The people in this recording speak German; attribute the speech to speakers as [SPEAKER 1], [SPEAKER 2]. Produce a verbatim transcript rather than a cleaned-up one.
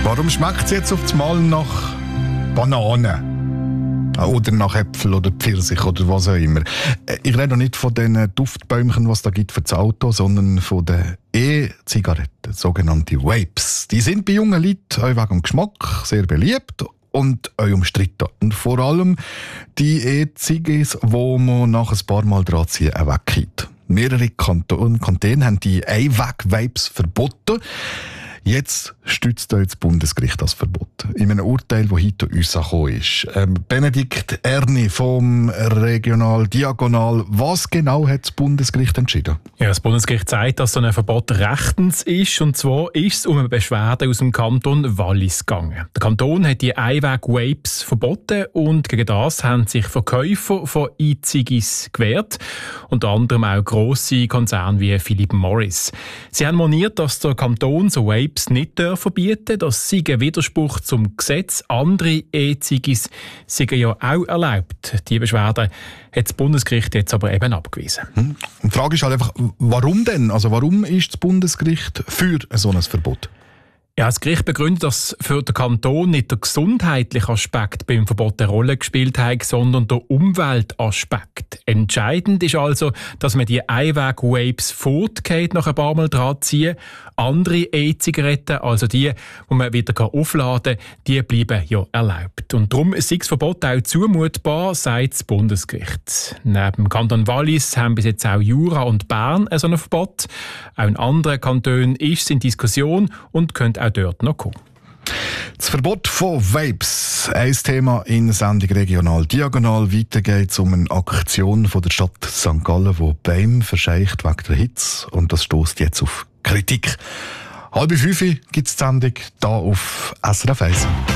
[SPEAKER 1] Warum schmeckt es jetzt auf das Mal nach Banane? Oder nach Äpfel oder Pfirsich oder was auch immer. Ich rede nicht von den Duftbäumchen, was es da gibt für das Auto, sondern von den E-Zigaretten, sogenannte Vapes. Die sind bei jungen Leuten auch wegen dem Geschmack sehr beliebt und auch umstritten. Und vor allem die E-Zigis, wo man nach ein paar Mal dran ziehen auch weggeht. Mehrere Kantone, Kantone haben die Einweg-Vapes verboten. Jetzt stützt euch das Bundesgericht das Verbot. In einem Urteil, das heute uns gekommen ist. Ähm, Benedikt Erni vom Regional Diagonal. Was genau hat das Bundesgericht entschieden?
[SPEAKER 2] Ja, das Bundesgericht sagt, dass so ein Verbot rechtens ist. Und zwar ist es um eine Beschwerde aus dem Kanton Wallis gegangen. Der Kanton hat die Einweg-Vapes verboten und gegen das haben sich Verkäufer von E-Zigis gewehrt. Unter anderem auch grosse Konzerne wie Philip Morris. Sie haben moniert, dass der Kanton so Vapes nicht verbieten. Das sei ein Widerspruch zum Gesetz. Andere E-Zigis sind ja auch erlaubt. Die Beschwerde hat das Bundesgericht jetzt aber eben abgewiesen.
[SPEAKER 1] Hm. Und die Frage ist halt einfach, warum denn? Also warum ist das Bundesgericht für so ein Verbot?
[SPEAKER 2] Ja, das Gericht begründet, dass für den Kanton nicht der gesundheitliche Aspekt beim Verbot eine Rolle gespielt hat, sondern der Umweltaspekt. Entscheidend ist also, dass man die Einweg-Vapes fortgeht nach ein paar Mal dran ziehen. Andere E-Zigaretten, also die, die man wieder aufladen kann, die bleiben ja erlaubt. Und darum ist das Verbot auch zumutbar, sagt das Bundesgericht. Neben dem Kanton Wallis haben bis jetzt auch Jura und Bern ein solches Verbot. Auch in anderen Kantonen ist es in Diskussion und könnte auch dort noch kommen.
[SPEAKER 1] Das Verbot von Vapes, ein Thema in der Sendung Regional Diagonal. Weiter geht es um eine Aktion von der Stadt Sankt Gallen, die Bäume verscheucht wegen der Hitze. Und das stößt jetzt auf Kritik. Halb fünf gibt es die Sendung hier auf S R F eins.